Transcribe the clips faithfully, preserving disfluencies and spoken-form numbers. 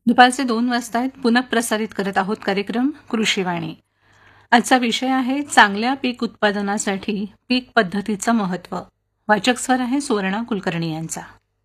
दुपारचे दोन वाजता आहेत. पुन्हा प्रसारित करत आहोत कार्यक्रम कृषीवाणी. आजचा विषय आहे चांगल्या पीक उत्पादनासाठी पीक पद्धतीचं महत्त्व. वाचक स्वर आहे सुवर्णा कुलकर्णी यांचा.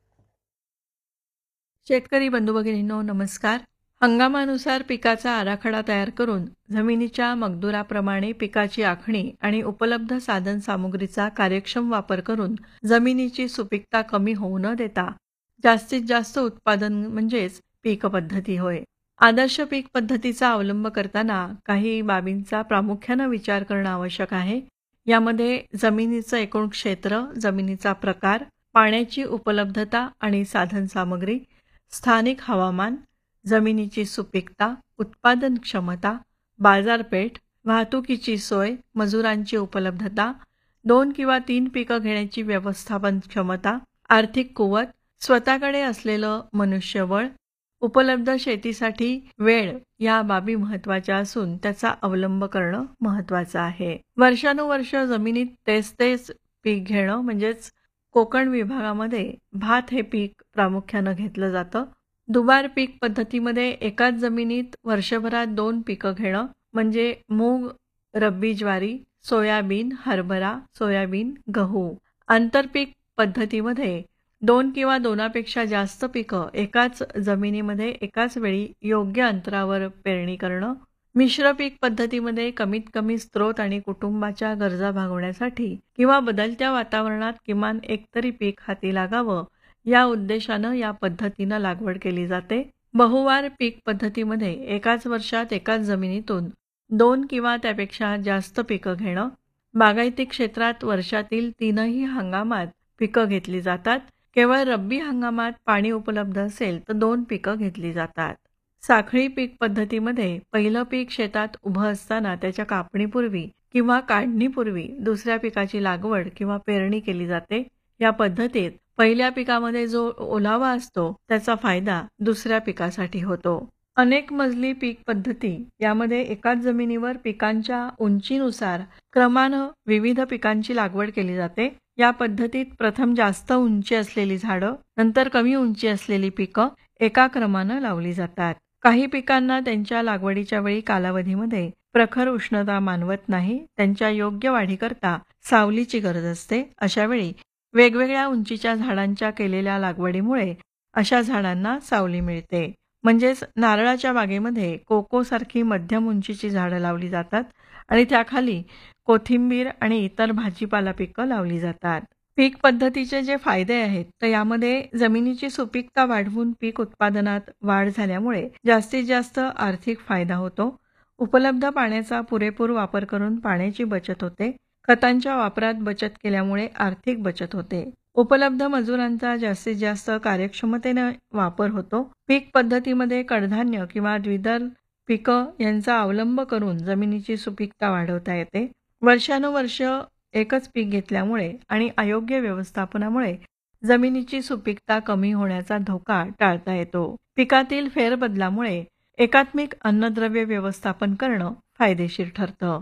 शेतकरी बंधू भगिनींनो नमस्कार. हंगामानुसार पिकाचा आराखडा तयार करून जमिनीच्या मगदुराप्रमाणे पिकाची आखणी आणि उपलब्ध साधन सामुग्रीचा कार्यक्षम वापर करून जमिनीची सुपीकता कमी होऊ न देता जास्तीत जास्त उत्पादन म्हणजेच पीक पद्धती होय. आदर्श पीक पद्धतीचा अवलंब करताना काही बाबींचा प्रामुख्याने विचार करणं आवश्यक आहे. यामध्ये जमिनीचं एकूण क्षेत्र, जमिनीचा प्रकार, पाण्याची उपलब्धता आणि साधन सामग्री, स्थानिक हवामान, जमिनीची सुपीकता, उत्पादन क्षमता, बाजारपेठ, वाहतुकीची सोय, मजुरांची उपलब्धता, दोन किंवा तीन पिकं घेण्याची व्यवस्थापन क्षमता, आर्थिक कुवत, स्वतःकडे असलेलं मनुष्यबळ, उपलब्ध शेतीसाठी वेळ या बाबी महत्त्वाच्या असून त्याचा अवलंब करणं महत्त्वाचं आहे. वर्षानुवर्ष जमिनीत तेच तेच पीक घेणं म्हणजेच कोकण विभागामध्ये भात हे पीक प्रामुख्यानं घेतलं जातं. दुबार पीक पद्धतीमध्ये एकाच जमिनीत वर्षभरात दोन पिकं घेणं म्हणजे मूग, रब्बी ज्वारी, सोयाबीन, हरभरा, सोयाबीन, गहू. आंतरपीक पद्धतीमध्ये दोन किंवा दोनापेक्षा जास्त पिकं एकाच जमिनीमध्ये एकाच वेळी योग्य अंतरावर पेरणी करणं. मिश्र पीक पद्धतीमध्ये कमीत कमी स्त्रोत आणि कुटुंबाच्या गरजा भागवण्यासाठी किंवा बदलत्या वातावरणात किमान एकतरी पीक हाती लागावं या उद्देशानं या पद्धतीनं लागवड केली जाते. बहुवार पीक पद्धतीमध्ये एकाच वर्षात एकाच जमिनीतून दोन किंवा त्यापेक्षा जास्त पिकं घेणं. बागायती क्षेत्रात वर्षातील तीनही हंगामात पिकं घेतली जातात. केवळ रब्बी हंगामात पाणी उपलब्ध असेल तर दोन पिकं घेतली जातात. साखळी पीक पद्धतीमध्ये पहिलं पीक शेतात उभं असताना त्याच्या कापणीपूर्वी किंवा काढणीपूर्वी दुसऱ्या पिकाची लागवड किंवा पेरणी केली जाते. या पद्धतीत पहिल्या पिकामध्ये जो ओलावा असतो त्याचा फायदा दुसऱ्या पिकासाठी होतो. अनेक मजली पीक पद्धती यामध्ये एकाच जमिनीवर पिकांच्या उंचीनुसार क्रमानं विविध पिकांची लागवड केली जाते. या पद्धतीत प्रथम जास्त उंची असलेली झाडं, नंतर कमी उंची असलेली पिकं एका क्रमानं लावली जातात. काही पिकांना त्यांच्या लागवडीच्या वेळी कालावधीमध्ये प्रखर उष्णता मानवत नाही. त्यांच्या योग्य वाढीकरता सावलीची गरज असते. अशा वेळी वेगवेगळ्या उंचीच्या झाडांच्या केलेल्या लागवडीमुळे अशा झाडांना सावली मिळते. म्हणजेच नारळाच्या बागेमध्ये कोकोसारखी मध्यम उंचीची झाडं लावली जातात आणि त्याखाली कोथिंबीर आणि इतर भाजीपाला पिकं लावली जातात. पीक पद्धतीचे जे फायदे आहेत तर यामध्ये जमिनीची सुपीकता वाढवून पीक उत्पादनात वाढ झाल्यामुळे जास्तीत जास्त आर्थिक फायदा होतो. उपलब्ध पाण्याचा पुरेपूर वापर करून पाण्याची बचत होते. खतांच्या वापरात बचत केल्यामुळे आर्थिक बचत होते. उपलब्ध मजुरांचा जास्तीत जास्त कार्यक्षमतेने वापर होतो. पीक पद्धतीमध्ये कडधान्य किंवा द्विदल पिकं यांचा अवलंब करून जमिनीची सुपीकता वाढवता येते. वर्षानुवर्ष एकच पीक घेतल्यामुळे आणि अयोग्य व्यवस्थापनामुळे जमिनीची सुपीकता कमी होण्याचा धोका टाळता येतो. पिकातील फेरबदलामुळे एकात्मिक अन्नद्रव्य व्यवस्थापन करणं फायदेशीर ठरतं.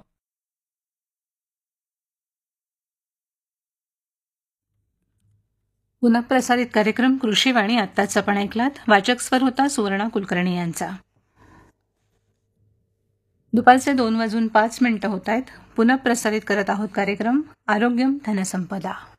पुन्हा प्रसारित कार्यक्रम कृषीवाणी आत्ताच आपण ऐकलात. वाचक स्वर होता सुवर्णा कुलकर्णी यांचा. दुपारचे दोन वाजून पाच मिनिटं होत आहेत. पुन्हा प्रसारित करत आहोत कार्यक्रम आरोग्यम धनसंपदा.